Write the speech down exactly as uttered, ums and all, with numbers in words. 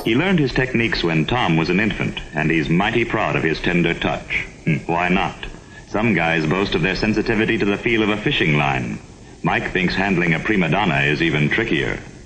He learned his techniques when Tom was an infant, and he's mighty proud of his tender touch. Hmm, why not? Some guys boast of their sensitivity to the feel of a fishing line. Mike thinks handling a prima donna is even trickier.